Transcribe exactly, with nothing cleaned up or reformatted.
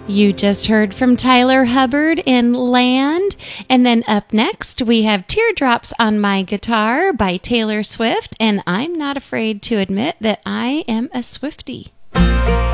You just heard from Tyler Hubbard in Land. And then up next, we have Teardrops on My Guitar by Taylor Swift. And I'm not afraid to admit that I am a Swiftie.